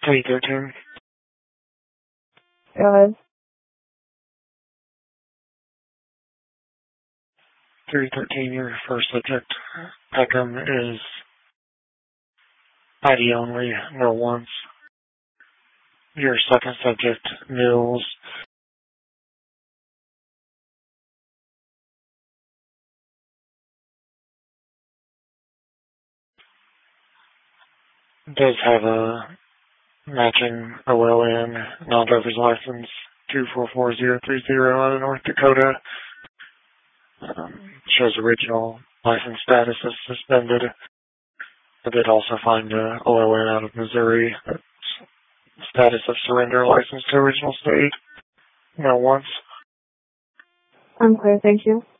313. Go ahead. 313, your first subject, Peckham, is ID only, no wants. Your second subject, Mills, does have a matching OLN, non-driver's license, 244030 out of North Dakota. Shows original license status is suspended. I did also find a OLN out of Missouri, status of surrender license to original state. No once. I'm clear, thank you.